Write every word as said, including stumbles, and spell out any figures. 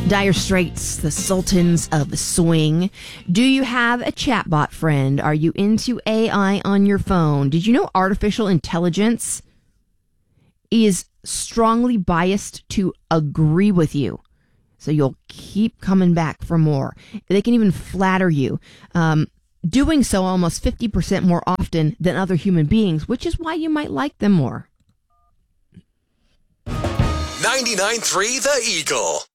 Dire Straits, the Sultans of Swing. Do you have a chatbot friend? Are you into A I on your phone? Did you know artificial intelligence is strongly biased to agree with you? So you'll keep coming back for more. They can even flatter you, um, doing so almost fifty percent more often than other human beings, which is why you might like them more. ninety-nine point three The Eagle.